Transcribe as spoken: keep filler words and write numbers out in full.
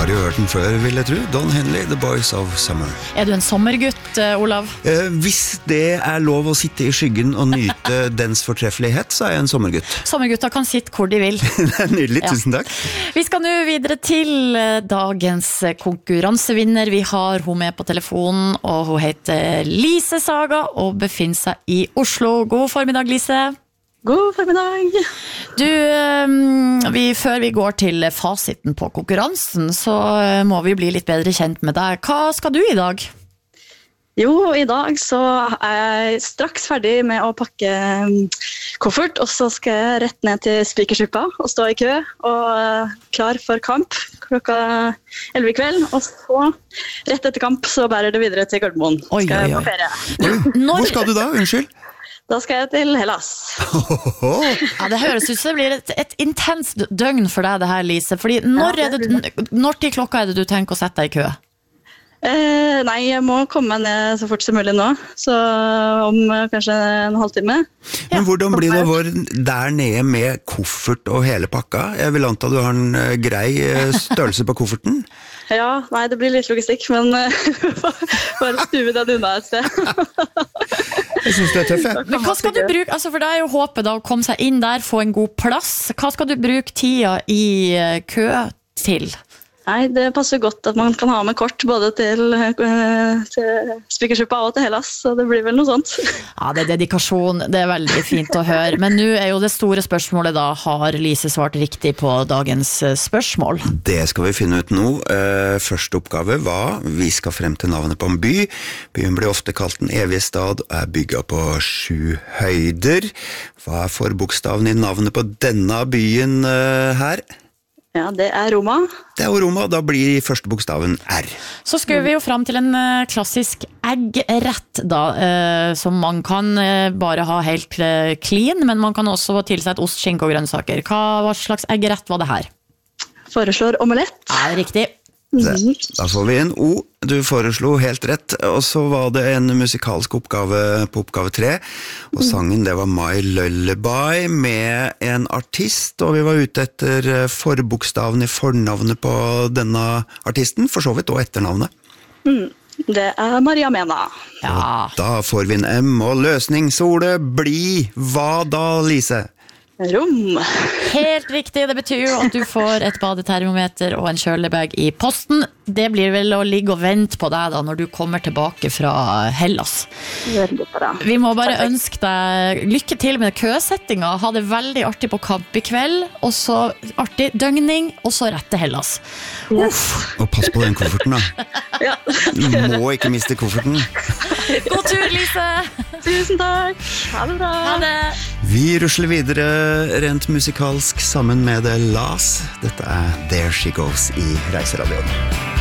har jo hørt den før, vil jeg tro. Don Henley, The Boys of Summer. Er du en sommergutt, Olav? Eh, hvis det er lov å sitte i skyggen og nyte dens fortreffelighet, så er jeg en sommergutt. Sommergutter kan sitte hvor de vil. Det er nydelig, ja. Tusen takk. Vi skal nå videre til dagens konkurransevinner. Vi har hun med på telefonen, og hun heter Lise Saga og befinner seg i Oslo. God formiddag, Lise. God formiddag. Du, vi, før vi går til fasiten på konkurransen, så må vi bli litt bedre kjent med deg. Hva skal du i dag? Jo, i dag så er jeg straks ferdig med å pakke koffert, og så skal jeg rett ned til Spikersuppa og stå i kø, og klar for kamp klokka elleve i kveld, og så rett etter kamp så bærer det videre til Gardermoen. Oi, skal oi, oi. jeg på ferie. Når... Hvor skal du da, unnskyld? Da skal jeg til Hellas. Ja, det høres ut som det blir et, et intenst døgn for deg det her, Lise. Fordi når, Ja, er det, når til klokka er det du tenker å sette deg i kø? Eh, nei, jeg må komme meg ned så fort som mulig nå, så om eh, kanskje en halvtime. Men hvordan blir det å være der nede med koffert og hele pakka? Jeg vil anta du har en eh, grei eh, størrelse på kofferten? Ja, nei, det blir litt logistikk, men eh, bare stue den unna et sted. Jeg synes du er tøff, jeg. Men hva skal du bruke, altså for det er jo håpet da å komme seg inn der, få en god plass. Hva skal du bruke tida i eh, kø til? Nei, det passer godt at man kan ha med kort både til, uh, til Spikersuppa og til Hellas, så det blir vel noe sånt. Ja, det er dedikasjon, det er veldig fint å høre. Men nå er jo det store spørsmålet da, har Lise svart riktig på dagens spørsmål? Det skal vi finne ut nå. Første oppgave var, vi skal frem til navnet på en by. Byen blir ofte kalt den evige stad, og er bygget på sju høyder. Hva er forbokstaven i navnet på denne byen her? Ja, det er Roma. Det er jo Roma, da blir første bokstaven R. Så skulle vi jo frem til en klassisk eggrett da, eh, som man kan eh, bare ha helt eh, clean, men man kan også tilsette ost, skinke og grønnsaker. Hva slags eggrett var det her? Foreslår omelett. Ja, riktig. Det, da får vi en O. Du foreslo helt rett, og så var det en musikalsk oppgave på oppgave tre, og sangen det var My Lullaby med en artist, og vi var ute etter forbokstaven i fornavnet på denne artisten, for så vidt, og etternavnet. Mm, det er Maria Mena. Ja. Da får vi en M, og løsningsordet blir hva da, Lise? Rom. Helt riktig, det betyr jo at du får et badetermometer og en kjølebag i posten. Det blir vel å ligge og vente på deg da når du kommer tilbake fra Hellas. Veldig bra. Vi må bare ønske deg lykke til med køsettinga. Ha det veldig artig på kamp i kveld, og så artig døgning, og så rett til Hellas. Yes. Og pass på den kofferten da. Ja. Du må ikke miste kofferten. God tur, Lise! Tusen takk. Ha det bra. Ha det! Vi rusler videre rent musikalsk sammen med The Las. Dette er There She Goes i Reiseradioen.